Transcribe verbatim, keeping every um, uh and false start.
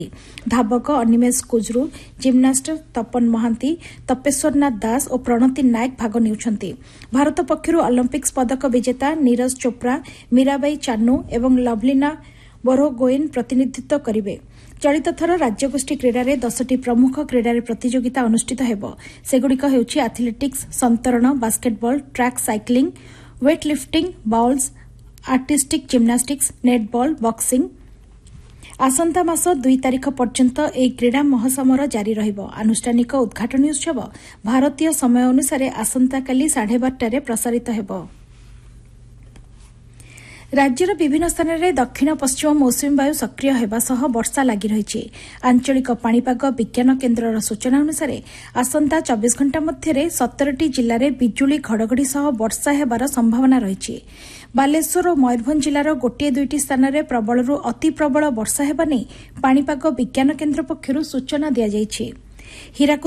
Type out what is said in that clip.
धावक अनिमेष कुजरू, जिम्नास्ट तपन महांती, तपेश्वरनाथ दास और प्रणति नायक भाग नेउछंती। भारत पक्षरु ओलंपिक्स पदक विजेता नीरज चोप्रा, मीराबाई चानू और लवलीना बोरगोहेन प्रतिनिधित्व करिवे। चलित थर राज्यगोष्ठी क्रीडारे दसटी प्रमुख क्रीडारे प्रतियोगिता अनुष्ठित हेब। सेगुड़िक हेउछि एथलेटिक्स, संतरण, basketball, track cycling, weight lifting, bowls, artistic gymnastics, netball, boxing. आसंता मास दुई तारिख पर्यंत ଏହି କ୍ରୀଡ଼ା ମହୋତ୍ସବ ଜାରି ରହିବ। ଆନୁଷ୍ଠାନିକ ଉଦ୍ଘାଟନୀ ଉତ୍ସବ ଭାରତୀୟ ସମୟ ଅନୁସାରେ ଆସନ୍ତାକାଲି ସାଢ଼େ ବାରଟାରେ ପ୍ରସାରିତ ହେବ। राज्यर विभिन्न स्थान में दक्षिण पश्चिम मौसुमी वायु सक्रिय होगा सह वर्षा लगी रही। आंचलिक पाणीपाग विज्ञान केन्द्रर सूचना अनुसार आसंता चौबीस घंटा मध्य सतरटी जिले में बिजुली घड़घड़ी सह वर्षा होबार संभावना रही। बालेश्वर और मयूरभंज जिलार गोटे दुईटी स्थान में प्रबलरू अति प्रबल वर्षा होगा नहीं पाणीपाग विज्ञान केन्द्र पक्षर सूचना दी जाइछि।